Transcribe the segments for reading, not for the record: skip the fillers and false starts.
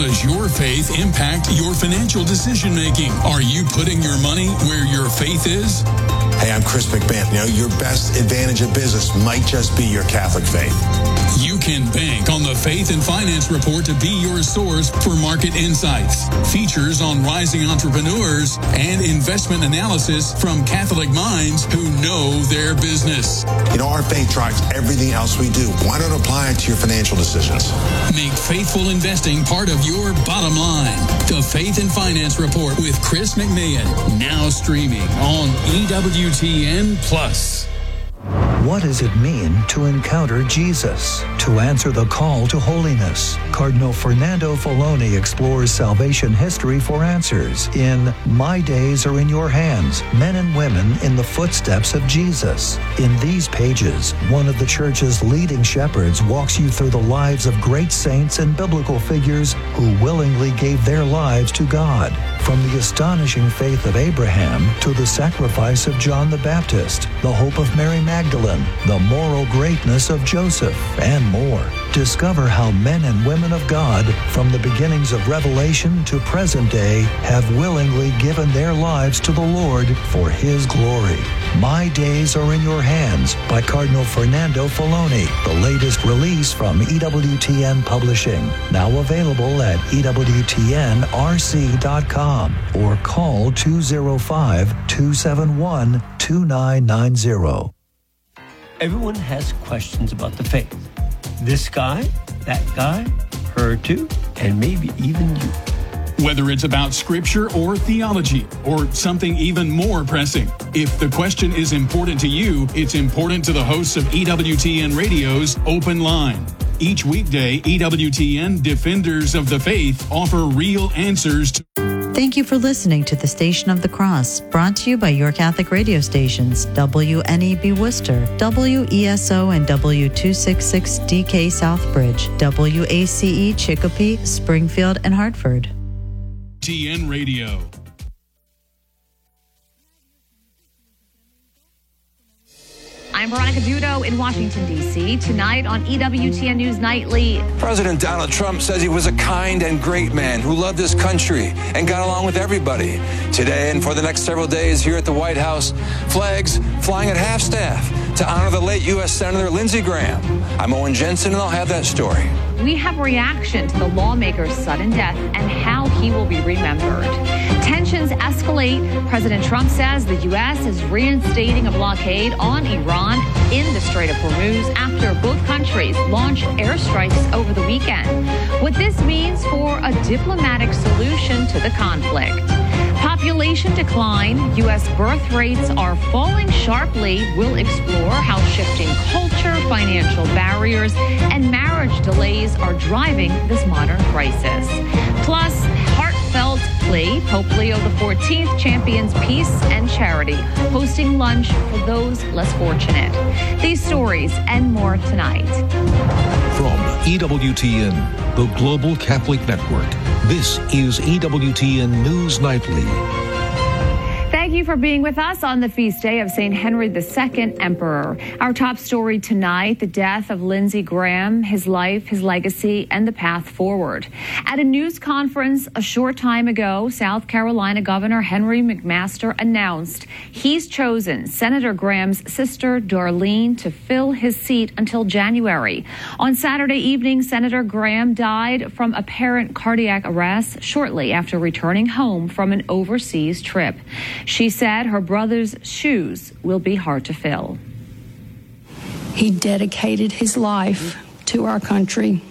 does your faith impact your financial decision-making? Are you putting your money where your faith is? Hey, I'm Chris McMahon. Your best advantage of business might just be your Catholic faith. You can bank on the Faith and Finance Report to be your source for market insights, features on rising entrepreneurs, and investment analysis from Catholic minds who know their business. Our faith drives everything else we do. Why not apply it to your financial decisions? Make faithful investing part of your bottom line. The Faith and Finance Report with Chris McMahon, now streaming on EWTN Plus. What does it mean to encounter Jesus? To answer the call to holiness, Cardinal Fernando Filoni explores salvation history for answers in My Days Are in Your Hands, Men and Women in the Footsteps of Jesus. In these pages, one of the Church's leading shepherds walks you through the lives of great saints and biblical figures who willingly gave their lives to God. From the astonishing faith of Abraham to the sacrifice of John the Baptist, the hope of Mary Magdalene, the moral greatness of Joseph, and more. Discover how men and women of God, from the beginnings of Revelation to present day, have willingly given their lives to the Lord for His glory. My Days Are in Your Hands by Cardinal Fernando Filoni, the latest release from EWTN Publishing. Now available at EWTNRC.com or call 205-271-2990. Everyone has questions about the faith. This guy, that guy, her too, and maybe even you. Whether it's about scripture or theology or something even more pressing, if the question is important to you, it's important to the hosts of EWTN Radio's Open Line. Each weekday, EWTN Defenders of the Faith offer real answers to... Thank you for listening to the Station of the Cross, brought to you by your Catholic radio stations, WNEB Worcester, WESO and W266DK Southbridge, WACE Chicopee, Springfield, and Hartford. TN Radio. I'm Veronica Dudo in Washington, D.C. Tonight on EWTN News Nightly. President Donald Trump says he was a kind and great man who loved his country and got along with everybody. Today and for the next several days here at the White House, flags flying at half-staff to honor the late U.S. Senator Lindsey Graham. I'm Owen Jensen, and I'll have that story. We have reaction to the lawmaker's sudden death and how he will be remembered. Tensions escalate. President Trump says the U.S. is reinstating a blockade on Iran in the Strait of Hormuz after both countries launched airstrikes over the weekend. What this means for a diplomatic solution to the conflict. Population decline, U.S. birth rates are falling sharply. We'll explore how shifting culture, financial barriers, and marriage delays are driving this modern crisis. Plus, heartfelt plea, Pope Leo XIV champions peace and charity, hosting lunch for those less fortunate. These stories and more tonight. From EWTN, the Global Catholic Network, this is EWTN News Nightly. Thank you for being with us on the feast day of St. Henry II, Emperor. Our top story tonight, the death of Lindsey Graham, his life, his legacy, and the path forward. At a news conference a short time ago, South Carolina Governor Henry McMaster announced he's chosen Senator Graham's sister, Darlene, to fill his seat until January. On Saturday evening, Senator Graham died from apparent cardiac arrest shortly after returning home from an overseas trip. She said her brother's shoes will be hard to fill. He dedicated his life to our country.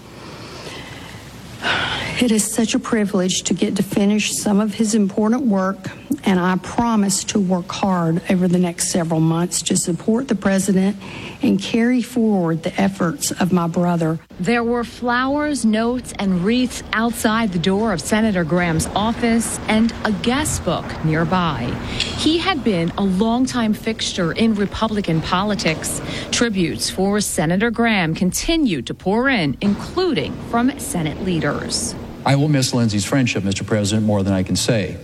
It is such a privilege to get to finish some of his important work, and I promise to work hard over the next several months to support the president and carry forward the efforts of my brother. There were flowers, notes, and wreaths outside the door of Senator Graham's office and a guest book nearby. He had been a longtime fixture in Republican politics. Tributes for Senator Graham continued to pour in, including from Senate leaders. I will miss Lindsey's friendship, Mr. President, more than I can say.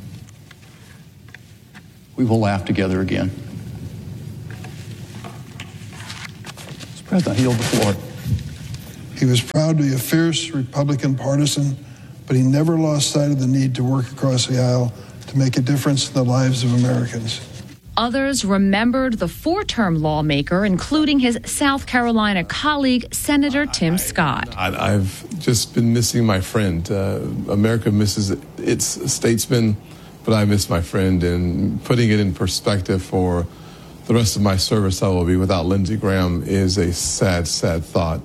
We will laugh together again. Mr. President, I yield the floor. He was proud to be a fierce Republican partisan, but he never lost sight of the need to work across the aisle to make a difference in the lives of Americans. Others remembered the four-term lawmaker, including his South Carolina colleague, Senator Tim Scott. I've just been missing my friend. America misses its statesman, but I miss my friend. And putting it in perspective for the rest of my service I will be without Lindsey Graham is a sad, sad thought.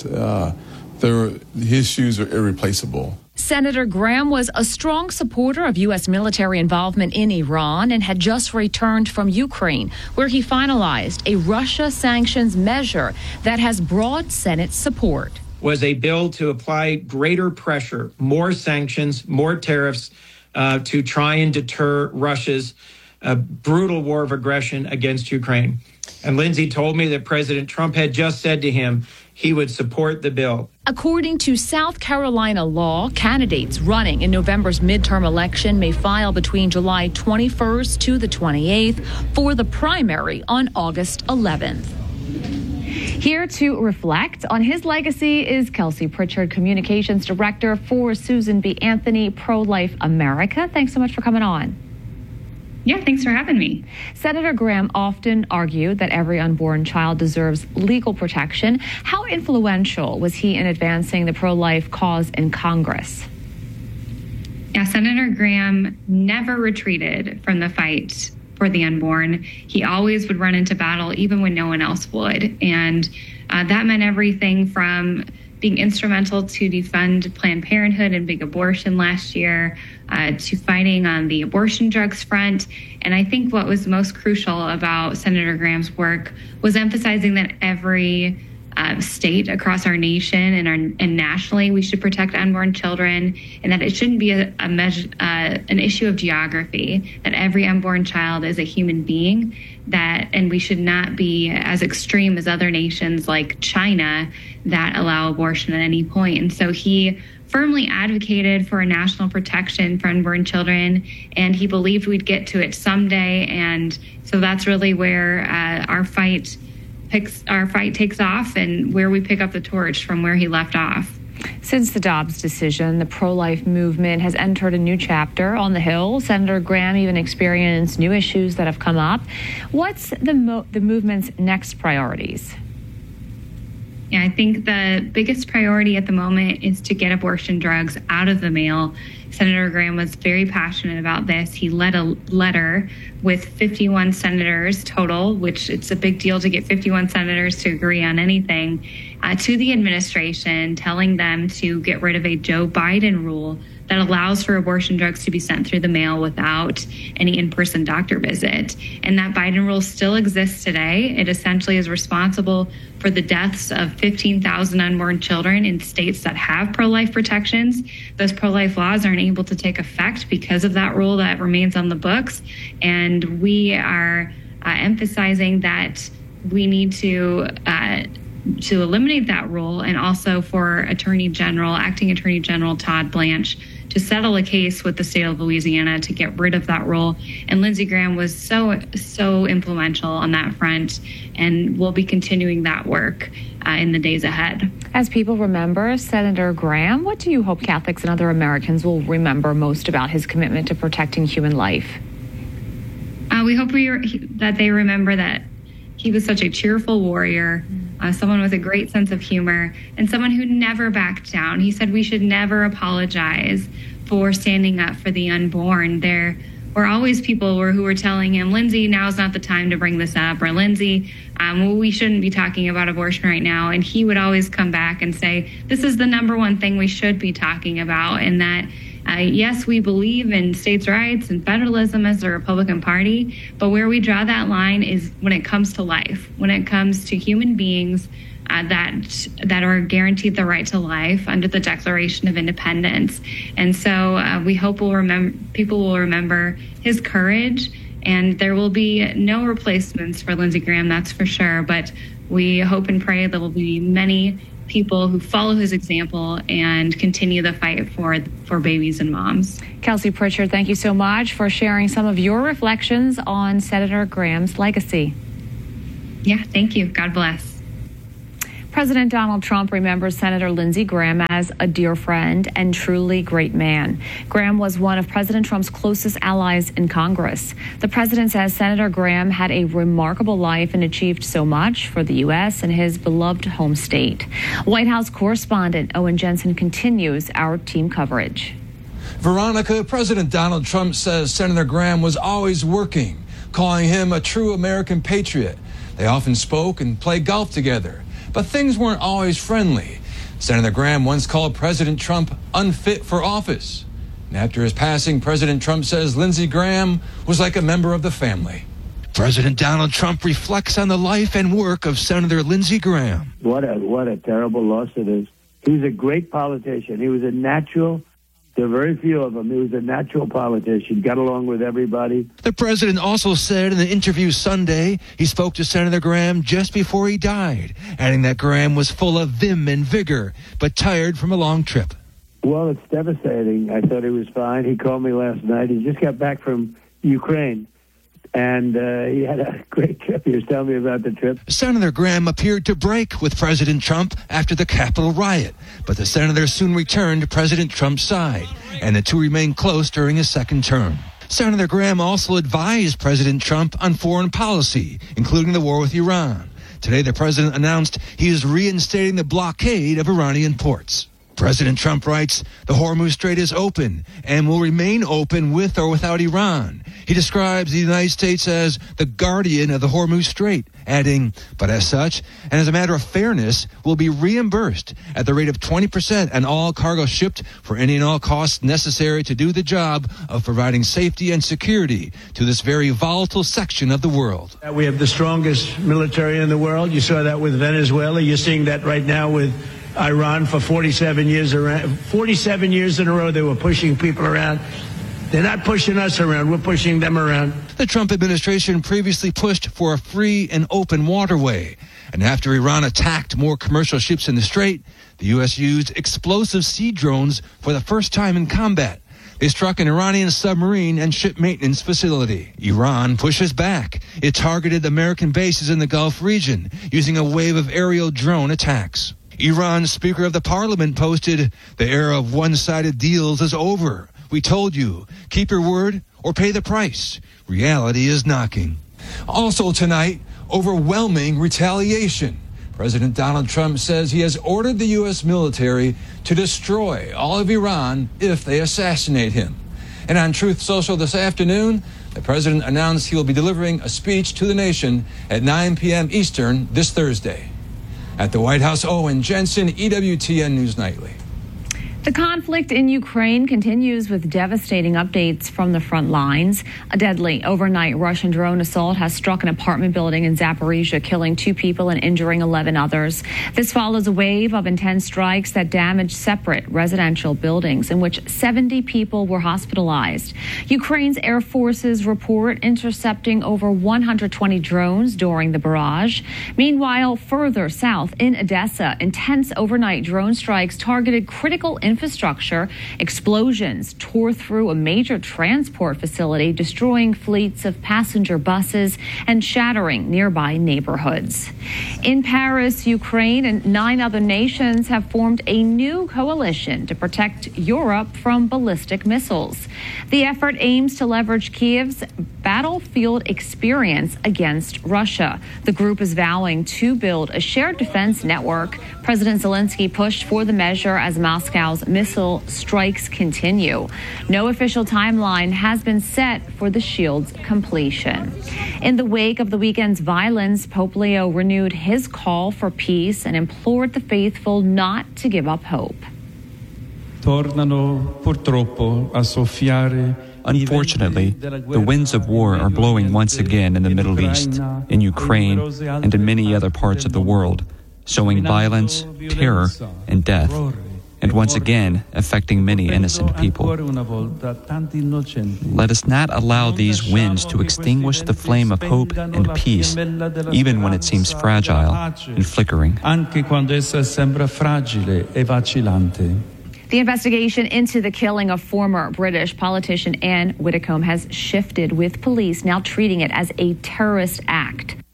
His shoes are irreplaceable. Senator Graham was a strong supporter of U.S. military involvement in Iran and had just returned from Ukraine, where he finalized a Russia sanctions measure that has broad Senate support. Was a bill to apply greater pressure, more sanctions, more tariffs to try and deter Russia's brutal war of aggression against Ukraine. And Lindsey told me that President Trump had just said to him he would support the bill. According to South Carolina law, candidates running in November's midterm election may file between July 21st to the 28th for the primary on August 11th. Here to reflect on his legacy is Kelsey Pritchard, Communications Director for Susan B. Anthony Pro-Life America. Thanks so much for coming on. Yeah, thanks for having me. Senator Graham often argued that every unborn child deserves legal protection. How influential was he in advancing the pro-life cause in Congress? Yeah, Senator Graham never retreated from the fight for the unborn. He always would run into battle even when no one else would. And that meant everything from being instrumental to defund Planned Parenthood and big abortion last year, to fighting on the abortion drugs front. And I think what was most crucial about Senator Graham's work was emphasizing that every state across our nation and nationally, we should protect unborn children, and that it shouldn't be an issue of geography, that every unborn child is a human being, and we should not be as extreme as other nations like China that allow abortion at any point. And so he firmly advocated for a national protection for unborn children, and he believed we'd get to it someday. And so that's really where our fight takes off and where we pick up the torch from where he left off. Since the Dobbs decision, the pro-life movement has entered a new chapter on the Hill. Senator Graham even experienced new issues that have come up. What's the movement's next priorities? Yeah, I think the biggest priority at the moment is to get abortion drugs out of the mail. Senator Graham was very passionate about this. He led a letter with 51 senators total, which it's a big deal to get 51 senators to agree on anything, to the administration, telling them to get rid of a Joe Biden rule that allows for abortion drugs to be sent through the mail without any in-person doctor visit. And that Biden rule still exists today. It essentially is responsible for the deaths of 15,000 unborn children in states that have pro-life protections. Those pro-life laws aren't able to take effect because of that rule that remains on the books. And we are emphasizing that we need to eliminate that rule, and also for Acting Attorney General Todd Blanche to settle a case with the state of Louisiana to get rid of that rule. And Lindsey Graham was so influential on that front, and we'll be continuing that work in the days ahead. As people remember Senator Graham, what do you hope Catholics and other Americans will remember most about his commitment to protecting human life? We hope that they remember that he was such a cheerful warrior, someone with a great sense of humor, and someone who never backed down. He said we should never apologize for standing up for the unborn. There were always people who were telling him, Lindsey, now's not the time to bring this up, or Lindsey, we shouldn't be talking about abortion right now. And he would always come back and say, this is the number one thing we should be talking about, and that yes, we believe in states' rights and federalism as the Republican Party, but where we draw that line is when it comes to life, when it comes to human beings that are guaranteed the right to life under the Declaration of Independence. And so we hope people will remember his courage, and there will be no replacements for Lindsey Graham, that's for sure. But we hope and pray there will be many people who follow his example and continue the fight for babies and moms. Kelsey Pritchard, thank you so much for sharing some of your reflections on Senator Graham's legacy. Yeah, thank you. God bless. President Donald Trump remembers Senator Lindsey Graham as a dear friend and truly great man. Graham was one of President Trump's closest allies in Congress. The president says Senator Graham had a remarkable life and achieved so much for the U.S. and his beloved home state. White House correspondent Owen Jensen continues our team coverage. Veronica, President Donald Trump says Senator Graham was always working, calling him a true American patriot. They often spoke and played golf together, but things weren't always friendly. Senator Graham once called President Trump unfit for office. And after his passing, President Trump says Lindsey Graham was like a member of the family. President Donald Trump reflects on the life and work of Senator Lindsey Graham. What a terrible loss it is. He was a great politician. He was a natural. There are very few of them. He was a natural politician, got along with everybody. The president also said in an interview Sunday he spoke to Senator Graham just before he died, adding that Graham was full of vim and vigor, but tired from a long trip. Well, it's devastating. I thought he was fine. He called me last night. He just got back from Ukraine. And he had a great trip. He was telling me about the trip. Senator Graham appeared to break with President Trump after the Capitol riot, but the senator soon returned to President Trump's side, and the two remained close during his second term. Senator Graham also advised President Trump on foreign policy, including the war with Iran. Today, the president announced he is reinstating the blockade of Iranian ports. President Trump writes, the Hormuz Strait is open and will remain open with or without Iran. He describes the United States as the guardian of the Hormuz Strait, adding, but as such, and as a matter of fairness, will be reimbursed at the rate of 20% on all cargo shipped for any and all costs necessary to do the job of providing safety and security to this very volatile section of the world. We have the strongest military in the world. You saw that with Venezuela. You're seeing that right now with Iran for 47 years around. 47 years in a row they were pushing people around. They're not pushing us around. We're pushing them around. The Trump administration previously pushed for a free and open waterway. And after Iran attacked more commercial ships in the Strait, the U.S. used explosive sea drones for the first time in combat. They struck an Iranian submarine and ship maintenance facility. Iran pushes back. It targeted American bases in the Gulf region using a wave of aerial drone attacks. Iran's Speaker of the Parliament posted, the era of one-sided deals is over. We told you, keep your word or pay the price. Reality is knocking. Also tonight, overwhelming retaliation. President Donald Trump says he has ordered the U.S. military to destroy all of Iran if they assassinate him. And on Truth Social this afternoon, the president announced he will be delivering a speech to the nation at 9 p.m. Eastern this Thursday. At the White House, Owen Jensen, EWTN News Nightly. The conflict in Ukraine continues with devastating updates from the front lines. A deadly overnight Russian drone assault has struck an apartment building in Zaporizhia, killing 2 people and injuring 11 others. This follows a wave of intense strikes that damaged separate residential buildings in which 70 people were hospitalized. Ukraine's air forces report intercepting over 120 drones during the barrage. Meanwhile, further south in Odessa, intense overnight drone strikes targeted critical infrastructure. Explosions tore through a major transport facility, destroying fleets of passenger buses and shattering nearby neighborhoods. In Paris, Ukraine and 9 other nations have formed a new coalition to protect Europe from ballistic missiles. The effort aims to leverage Kiev's battlefield experience against Russia. The group is vowing to build a shared defense network. President Zelensky pushed for the measure as Moscow's missile strikes continue. No official timeline has been set for the shield's completion. In the wake of the weekend's violence, Pope Leo renewed his call for peace and implored the faithful not to give up hope. Unfortunately, the winds of war are blowing once again in the Middle East, in Ukraine, and in many other parts of the world, sowing violence, terror, and death, and once again affecting many innocent people. Let us not allow these winds to extinguish the flame of hope and peace, even when it seems fragile and flickering. The investigation into the killing of former British politician Anne Widdecombe has shifted, with police now treating it as a terrorist act.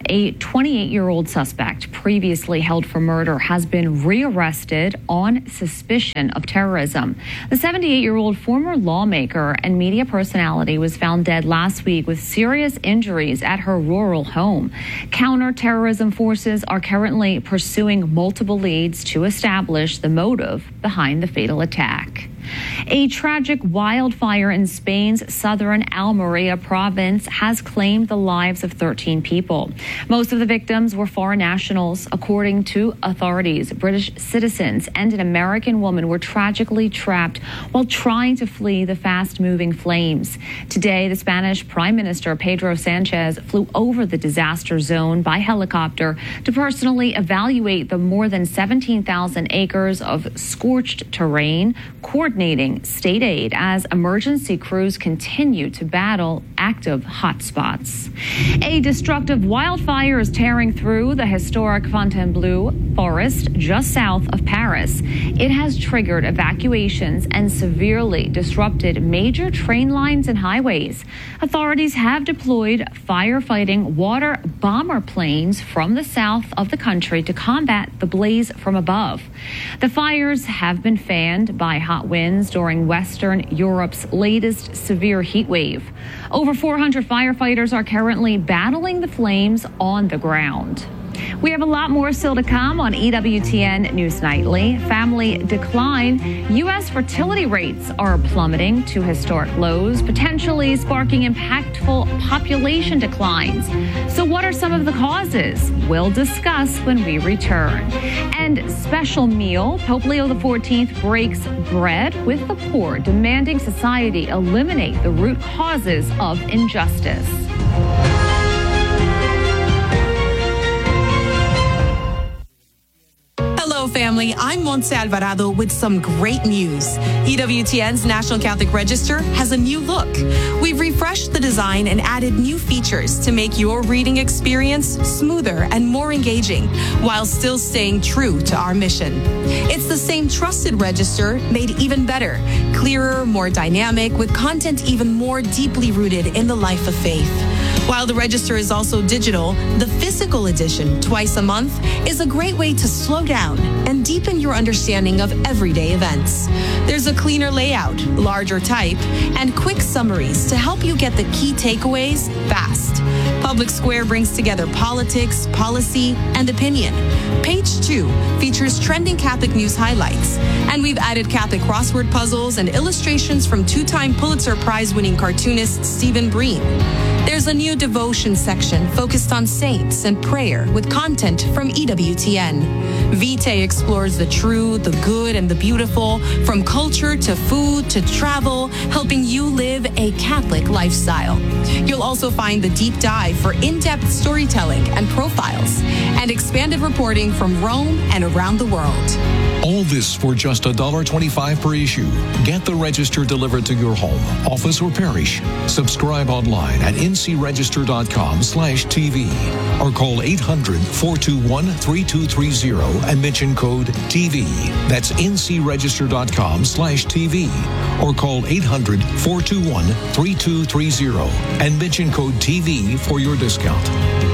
A 28-year-old suspect previously held for murder has been rearrested on suspicion of terrorism. The 78-year-old former lawmaker and media personality was found dead last week with serious injuries at her rural home. Counterterrorism forces are currently pursuing multiple leads to establish the motive behind the fatal attack. A tragic wildfire in Spain's southern Almeria province has claimed the lives of 13 people. Most of the victims were foreign nationals. According to authorities, British citizens and an American woman were tragically trapped while trying to flee the fast-moving flames. Today, the Spanish Prime Minister Pedro Sanchez flew over the disaster zone by helicopter to personally evaluate the more than 17,000 acres of scorched terrain, coordinating state aid as emergency crews continue to battle active hotspots. A destructive wildfire is tearing through the historic Fontainebleau forest just south of Paris. It has triggered evacuations and severely disrupted major train lines and highways. Authorities have deployed firefighting water bomber planes from the south of the country to combat the blaze from above. The fires have been fanned by hot winds during Western Europe's latest severe heat wave. Over 400 firefighters are currently battling the flames on the ground. We have a lot more still to come on EWTN News Nightly. Family decline. U.S. fertility rates are plummeting to historic lows, potentially sparking impactful population declines. So what are some of the causes? We'll discuss when we return. And special meal, Pope Leo XIV breaks bread with the poor, demanding society eliminate the root causes of injustice. Hello, family. I'm Montse Alvarado with some great news. EWTN's National Catholic Register has a new look. We've refreshed the design and added new features to make your reading experience smoother and more engaging while still staying true to our mission. It's the same trusted register made even better, clearer, more dynamic, with content even more deeply rooted in the life of faith. While the register is also digital, the physical edition, twice a month, is a great way to slow down and deepen your understanding of everyday events. There's a cleaner layout, larger type, and quick summaries to help you get the key takeaways fast. Public Square brings together politics, policy, and opinion. Page 2 features trending Catholic news highlights, and we've added Catholic crossword puzzles and illustrations from two-time Pulitzer Prize-winning cartoonist Stephen Breen. There's a new devotion section focused on saints and prayer with content from EWTN. Vitae explores the true, the good, and the beautiful, from culture to food to travel, helping you live a Catholic lifestyle. You'll also find the deep dive for in-depth storytelling and profiles, and expanded reporting from Rome and around the world. All this for just $1.25 per issue. Get the register delivered to your home, office, or parish. Subscribe online at ncregister.com/TV or call 800-421-3230 and mention code TV. That's ncregister.com/TV or call 800-421-3230 and mention code TV for your discount.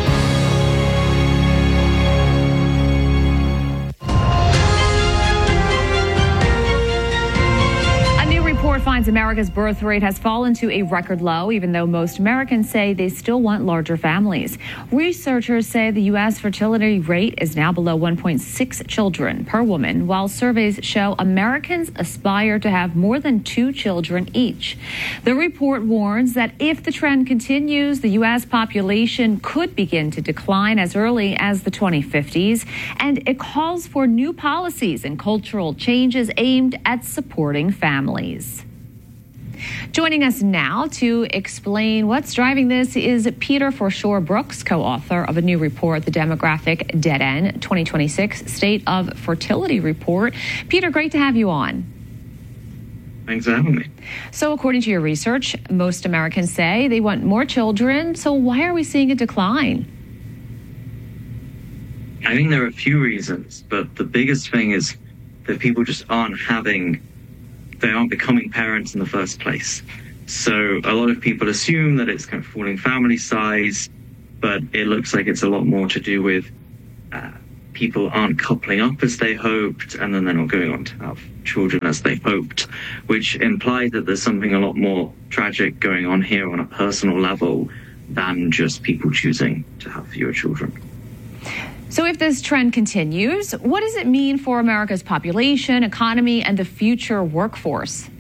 Finds America's birth rate has fallen to a record low, even though most Americans say they still want larger families. Researchers say the U.S. fertility rate is now below 1.6 children per woman, while surveys show Americans aspire to have more than 2 children each. The report warns that if the trend continues, the U.S. population could begin to decline as early as the 2050s, and it calls for new policies and cultural changes aimed at supporting families. Joining us now to explain what's driving this is Peter Forshaw Brooks, co-author of a new report, The Demographic Dead End 2026 State of Fertility Report. Peter, great to have you on. Thanks for having me. So according to your research, most Americans say they want more children. So why are we seeing a decline? I think there are a few reasons, but the biggest thing is that people just aren't becoming parents in the first place. So a lot of people assume that it's kind of falling family size, but it looks like it's a lot more to do with people aren't coupling up as they hoped, and then they're not going on to have children as they hoped, which implies that there's something a lot more tragic going on here on a personal level than just people choosing to have fewer children. So if this trend continues, what does it mean for America's population, economy, and the future workforce?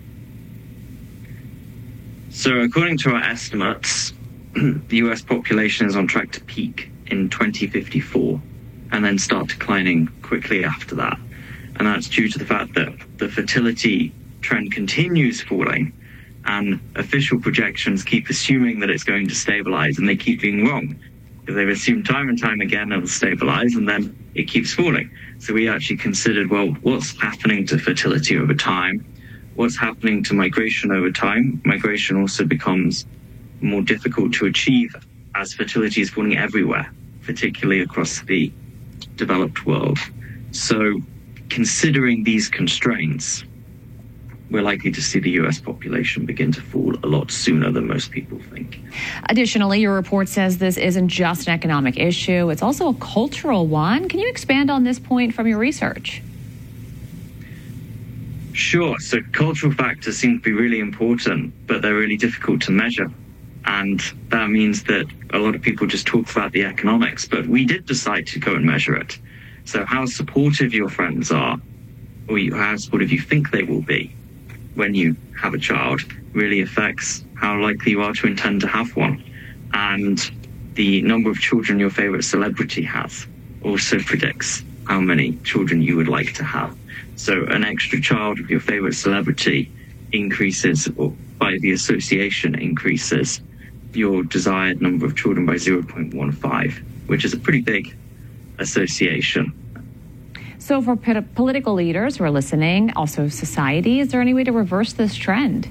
So according to our estimates, the US population is on track to peak in 2054 and then start declining quickly after that. And that's due to the fact that the fertility trend continues falling, and official projections keep assuming that it's going to stabilize, and they keep being wrong. Because they've assumed time and time again it'll stabilize, and then it keeps falling. So we actually considered, well, what's happening to fertility over time? What's happening to migration over time? Migration also becomes more difficult to achieve as fertility is falling everywhere, particularly across the developed world. So considering these constraints, we're likely to see the US population begin to fall a lot sooner than most people think. Additionally, your report says this isn't just an economic issue, it's also a cultural one. Can you expand on this point from your research? Sure. So cultural factors seem to be really important, but they're really difficult to measure. And that means that a lot of people just talk about the economics, but we did decide to go and measure it. So how supportive your friends are, or how supportive you think they will be when you have a child, really affects how likely you are to intend to have one. And the number of children your favorite celebrity has also predicts how many children you would like to have. So an extra child of your favorite celebrity increases, or by the association increases, your desired number of children by 0.15, which is a pretty big association. So for political leaders who are listening, also society, is there any way to reverse this trend?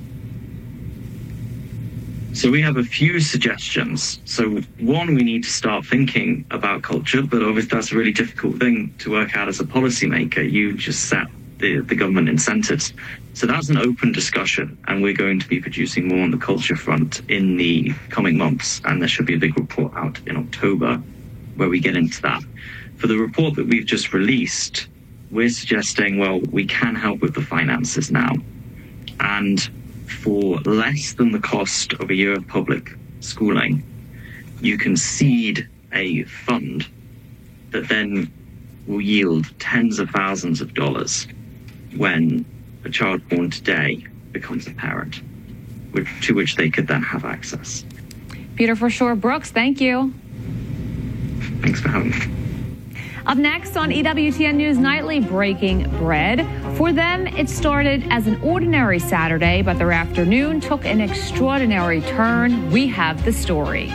So we have a few suggestions. So one, we need to start thinking about culture, but obviously that's a really difficult thing to work out as a policymaker. You just set the government incentives. So that's an open discussion, and we're going to be producing more on the culture front in the coming months, and there should be a big report out in October where we get into that. For the report that we've just released, we're suggesting, well, we can help with the finances now. And for less than the cost of a year of public schooling, you can seed a fund that then will yield tens of thousands of dollars when a child born today becomes a parent, to which they could then have access. Peter Verschoor-Brooks, thank you. Thanks for having me. Up next on EWTN News Nightly, breaking bread. For them, it started as an ordinary Saturday, but their afternoon took an extraordinary turn. We have the story.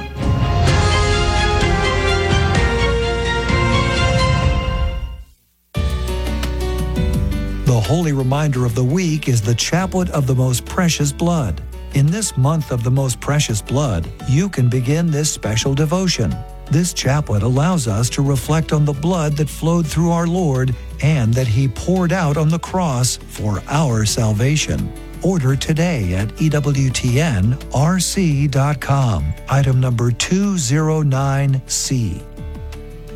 The holy reminder of the week is the Chaplet of the Most Precious Blood. In this month of the Most Precious Blood, you can begin this special devotion. This chaplet allows us to reflect on the blood that flowed through our Lord and that He poured out on the cross for our salvation. Order today at EWTNRC.com. Item number 209C.